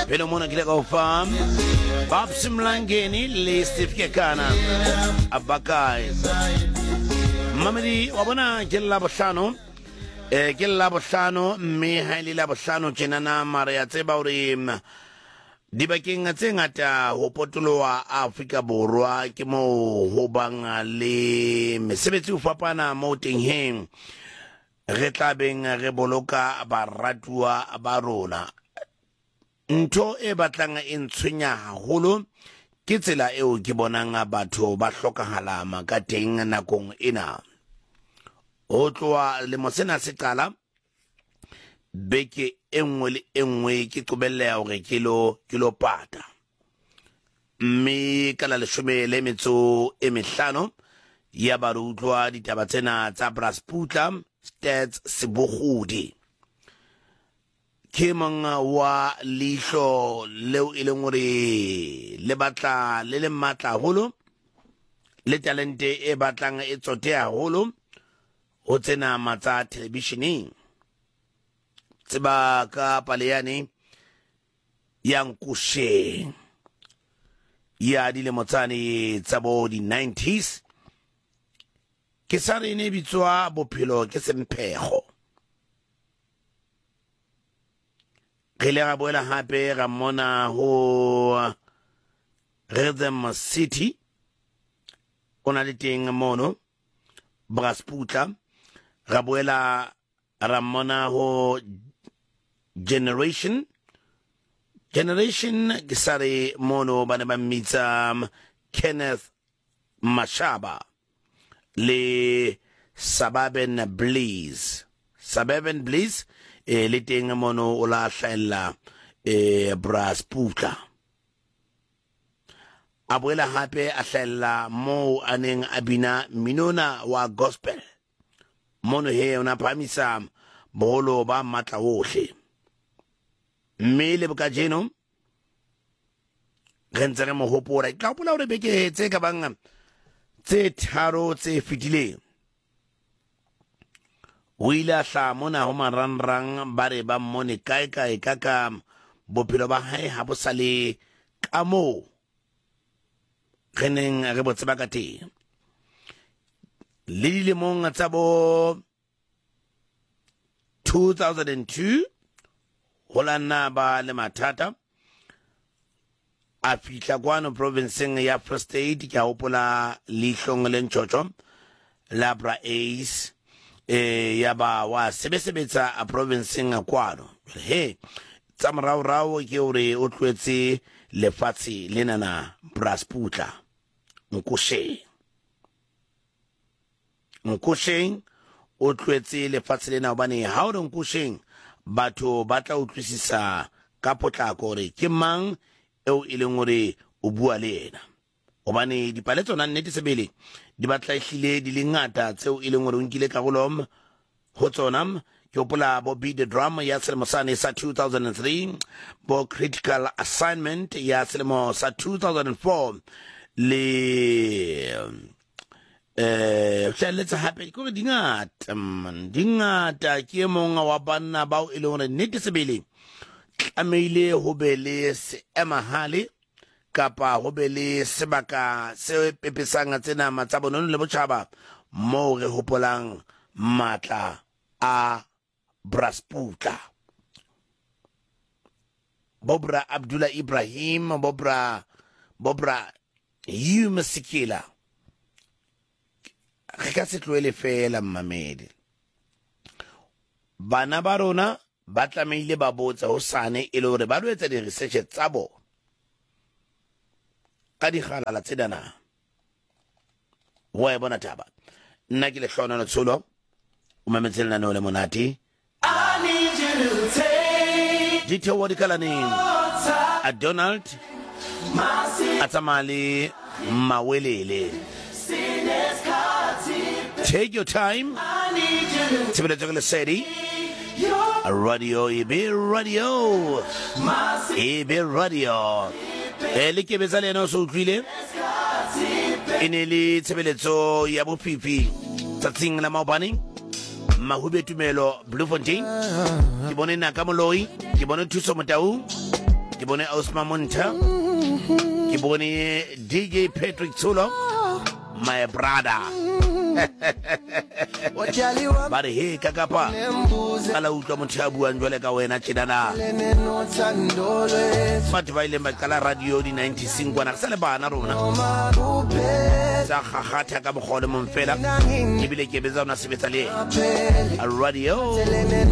Pelo mona kile ka farm Babs Mlangeni le Steve Kekana Abakai Mamadi wabona ke la bohlano ke la bohlano mme ha ile la bohlano tjenana mare ya tseba hore dibakeng tse ngata ho potolowa Afrika Borwa ke mo ho banga le mesebetsi ho fapana mo teng heng re tlabeng re boloka baratuwa ba rona ntho e batlang e ntshwenya haholo ke tsela eo ke bonang batho ba hlokahala ka teng nakong ena o tloa le mosena se qala beke enngwe le enngwe ke qobelleha hore kilo pata mme kala 15 ya barutlwa ditaba tsena tsa Brasputla Stats Sebogodi ke manga wa lihlo leo e leng hore le batla le le matla holo le talente e batlang e tsote haholo ho tsena matsa televisioning tseba ka Paleyane yang kushe ya dile motsane tsa bo di 90s ke sare ne bitswa bophelo ke semphego re le ga boela hape ga mona ho Rhythm City ona le teng mono Brasputla ga boela ramona ho Generation ke sare mono bana ba mitsa Kenneth Mashaba le Suburban Bliss le teng mono o la hlahella Brasputla a boela hape a hlahella mo aneng abina minona wa gospel mono he ona phamisa bolo ba matla ohle mme le boka jeno rentse re mo hopola tla hopola hore beke tse ka bang tse tharo tse fitile o ile a hla mona ho marangrang ba re ba mmone kae ka bophelo ba hae ha bo sale ka moo re neng re bo tseba ka teng le dilemong tsa bo 2002 ho la nna ba le mathata a fihla kwano provinceng ya Free State ke a hopola lihlong le ntjotjo Labra Ace ya ba wa sebetsa a provinceng kwano he tsa morao ke hore o tlwetse lefatshe lenana Brasputla Nkusheng o tlwetse lefatshe lena hobane ha o re Nkusheng batho ba tla utlwisisa ka potlako hore ke mang eo e leng hore o bua le yena hobane dipale tsona nnete sebele di batla ehlile di le ngata tseo e leng hore o nkile karolo ho tsona ke hopola bo Beat the Drum ya selemo sane sa 2003 bo Critical Assignment ya selemo sa 2004 le let's happy ko dingata ke monga wa banna bao e le hore nnete sebele tlameile ho be le seemahale kapa ho be le sebaka se pepesang tsena matsa bonono le botjhaba mo re hopolang matla a Brasputla Bobra Abdullah Ibrahim Bobra Yumasikila re ka se tloele fela mmamedi bana ba rona ba tlameile ba botsa hosane e le hore ba lo etsa di research tsa bo ka di halala tsedana wa e bona taba nna ke le hlona no tsolo o mametselana no le monati I need you to take dite what kala name a Donald atamali mawelele take your time Tibet City Radio EB Radio Elike bezale no so utlwile ineli tshebeletso ya bofifi tsatsing la maobane mahube tumelo Bloemfontein ke bone na ka moloi ke bone thuso motau ke bone Osman Monta, ke bone DJ Patrick Tsulo, my brother. Bari he kakapa ala utwa mothabu anjwale ka wena tshidana batho ba ile makala radio di 95 kwana sa le bana rona sa khagatha ka bogole mo mfela ebile ke betsa ona sebetsa le radio